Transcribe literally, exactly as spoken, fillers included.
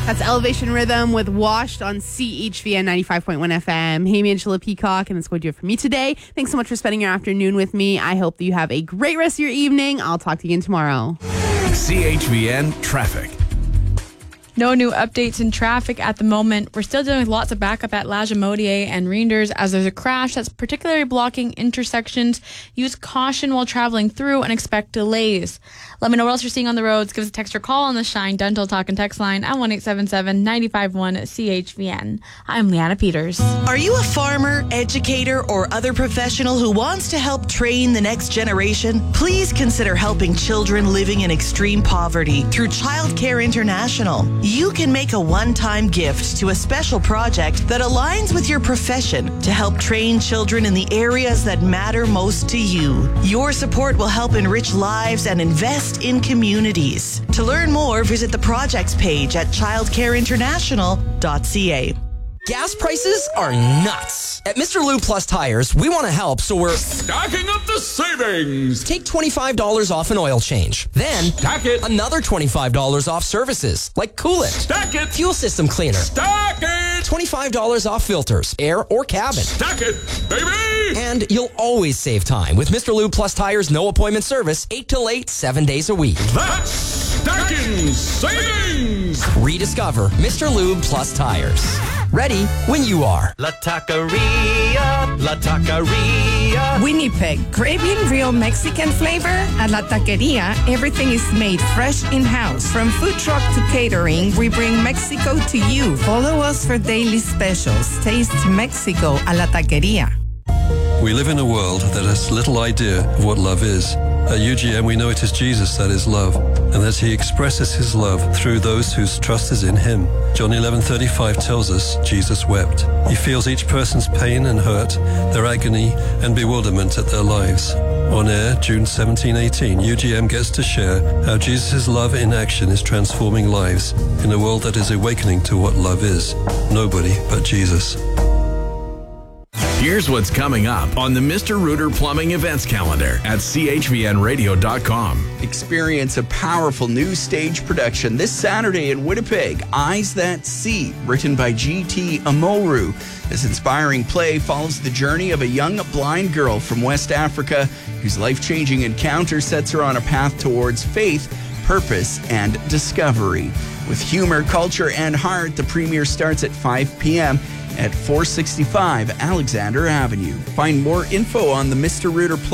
That's Elevation Rhythm with Washed on C H V N ninety-five point one F M. Hey, I'm Angela Peacock, and that's going to do it for me today. Thanks so much for spending your afternoon with me. I hope that you have a great rest of your evening. I'll talk to you again tomorrow. C H V N Traffic. No new updates in traffic at the moment. We're still dealing with lots of backup at La Jamodier and Reinders as there's a crash that's particularly blocking intersections. Use caution while traveling through and expect delays. Let me know what else you're seeing on the roads. Give us a text or call on the Shine Dental Talk and Text line at one eight seven seven, nine five one, C H V N. I'm Leanna Peters. Are you a farmer, educator, or other professional who wants to help train the next generation? Please consider helping children living in extreme poverty through Child Care International. You can make a one-time gift to a special project that aligns with your profession to help train children in the areas that matter most to you. Your support will help enrich lives and invest in communities. To learn more, visit the projects page at child care international dot c a. Gas prices are nuts. At Mister Lube Plus Tires, we want to help, so we're stacking up the savings. Take twenty-five dollars off an oil change. Then, stack it. Another twenty-five dollars off services, like coolant. Stack it. Fuel system cleaner. Stack it. twenty-five dollars off filters, air or cabin. Stack it, baby. And you'll always save time with Mister Lube Plus Tires no appointment service, eight till eight, seven days a week. That's stacking savings. Rediscover Mister Lube Plus Tires. Ready when you are. La Taqueria, La Taqueria. Winnipeg, craving real Mexican flavor? At La Taqueria, everything is made fresh in-house. From food truck to catering, we bring Mexico to you. Follow us for daily specials. Taste Mexico a La Taqueria. We live in a world that has little idea of what love is. At U G M, we know it is Jesus that is love, and that he expresses his love through those whose trust is in him. John eleven thirty-five tells us Jesus wept. He feels each person's pain and hurt, their agony and bewilderment at their lives. On air, June seventeenth, eighteen, U G M gets to share how Jesus' love in action is transforming lives in a world that is awakening to what love is. Nobody but Jesus. Here's what's coming up on the Mister Rooter Plumbing events calendar at c h v n radio dot com. Experience a powerful new stage production this Saturday in Winnipeg, Eyes That See, written by G T Amoru. This inspiring play follows the journey of a young blind girl from West Africa whose life-changing encounter sets her on a path towards faith, purpose, and discovery. With humor, culture, and heart, the premiere starts at five p.m. at four sixty-five Alexander Avenue. Find more info on the Mister Rooter